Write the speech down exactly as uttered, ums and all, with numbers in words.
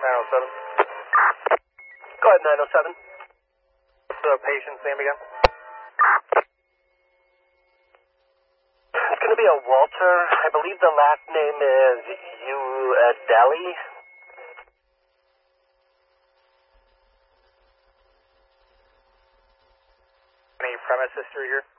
nine oh seven. Go ahead, nine oh seven. What's the patient's name again? It's going to be a Walter. I believe the last name is Udeli. Any premise history here?